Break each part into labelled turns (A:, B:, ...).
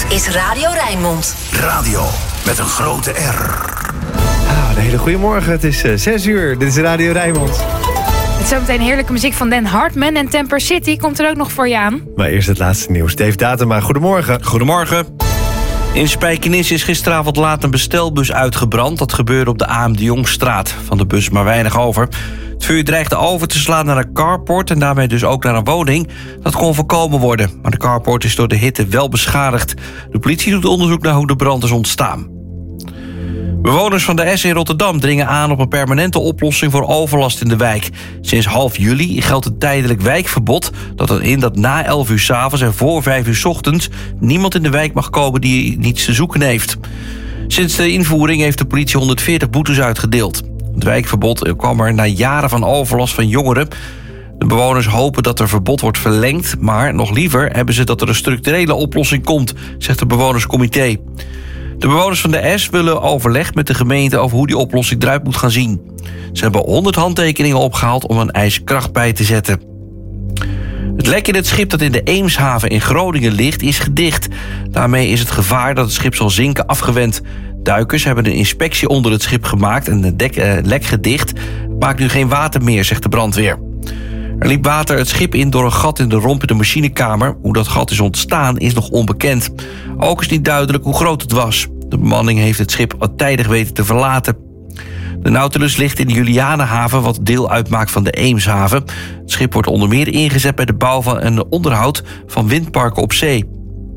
A: is Radio Rijnmond.
B: Radio met een grote R.
C: Een hele goede morgen. Het is 6 uur. Dit is Radio Rijnmond.
D: Met zometeen heerlijke muziek van Dan Hartman en Temper City komt er ook nog voor je aan.
C: Maar eerst het laatste nieuws. Dave Datema, goedemorgen.
E: Goedemorgen. In Spijkenisse is gisteravond laat een bestelbus uitgebrand. Dat gebeurde op de A.M. de Jongstraat. Van de bus maar weinig over. Het vuur dreigde over te slaan naar een carport en daarmee dus ook naar een woning. Dat kon voorkomen worden, maar de carport is door de hitte wel beschadigd. De politie doet onderzoek naar hoe de brand is ontstaan. Bewoners van de S in Rotterdam dringen aan op een permanente oplossing voor overlast in de wijk. Sinds half juli geldt een tijdelijk wijkverbod. Dat houdt in dat na 11 uur 's avonds en voor 5 uur 's ochtends niemand in de wijk mag komen die niets te zoeken heeft. Sinds de invoering heeft de politie 140 boetes uitgedeeld. Het wijkverbod kwam er na jaren van overlast van jongeren. De bewoners hopen dat er verbod wordt verlengd, maar nog liever hebben ze dat er een structurele oplossing komt, zegt het bewonerscomité. De bewoners van de S willen overleg met de gemeente over hoe die oplossing eruit moet gaan zien. Ze hebben 100 handtekeningen opgehaald om een eis kracht bij te zetten. Het lek in het schip dat in de Eemshaven in Groningen ligt is gedicht. Daarmee is het gevaar dat het schip zal zinken afgewend. Duikers hebben een inspectie onder het schip gemaakt en het lek gedicht. Het maakt nu geen water meer, zegt de brandweer. Er liep water het schip in door een gat in de romp in de machinekamer. Hoe dat gat is ontstaan is nog onbekend. Ook is niet duidelijk hoe groot het was. De bemanning heeft het schip tijdig weten te verlaten. De Nautilus ligt in de Julianenhaven, wat deel uitmaakt van de Eemshaven. Het schip wordt onder meer ingezet bij de bouw van en onderhoud van windparken op zee.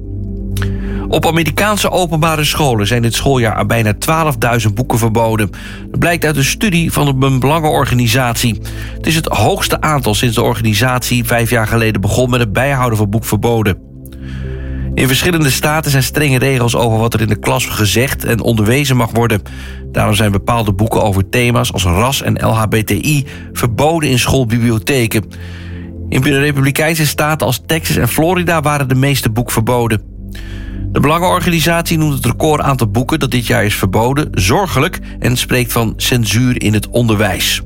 E: Op Amerikaanse openbare scholen zijn dit schooljaar bijna 12.000 boeken verboden. Dat blijkt uit een studie van een belangenorganisatie. Het is het hoogste aantal sinds de organisatie 5 jaar geleden begon met het bijhouden van boekverboden. In verschillende staten zijn strenge regels over wat er in de klas gezegd en onderwezen mag worden. Daarom zijn bepaalde boeken over thema's als ras en LHBTI verboden in schoolbibliotheken. In de republikeinse staten als Texas en Florida waren de meeste boeken verboden. De Belangenorganisatie noemt het record aantal boeken dat dit jaar is verboden zorgelijk en spreekt van censuur in het onderwijs.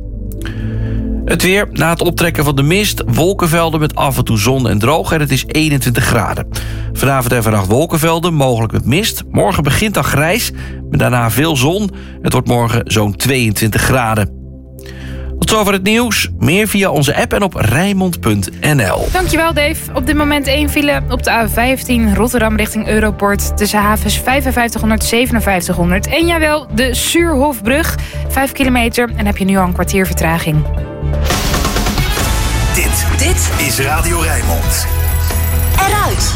E: Het weer, na het optrekken van de mist, wolkenvelden met af en toe zon en droog en het is 21 graden. Vanavond en vannacht wolkenvelden, mogelijk met mist. Morgen begint dan grijs, met daarna veel zon. Het wordt morgen zo'n 22 graden. Tot zover het nieuws. Meer via onze app en op Rijnmond.nl.
D: Dankjewel Dave. Op dit moment 1 file op de A15 Rotterdam richting Europort. Tussen havens 5500 5700. En jawel, de Suurhofbrug. 5 kilometer en heb je nu al een kwartier vertraging.
B: Dit is Radio Rijnmond.
A: Eruit.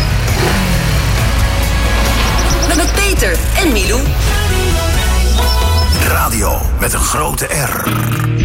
A: Met Peter en Milou.
B: Radio met een grote R.